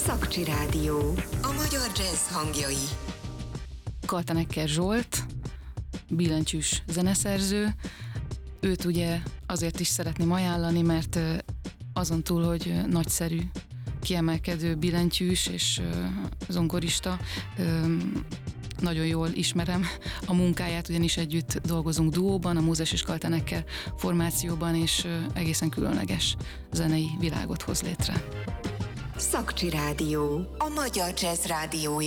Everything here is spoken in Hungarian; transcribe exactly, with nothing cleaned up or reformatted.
Szakcsi Rádió. A magyar jazz hangjai. Kaltenecker Zsolt, billentyűs zeneszerző. Őt ugye azért is szeretném ajánlani, mert azon túl, hogy nagyszerű, kiemelkedő billentyűs és zongorista, nagyon jól ismerem a munkáját, ugyanis együtt dolgozunk duóban, a Mózes és Kaltenecker formációban, és egészen különleges zenei világot hoz létre. Szakcsi Rádió. A magyar jazz rádiója.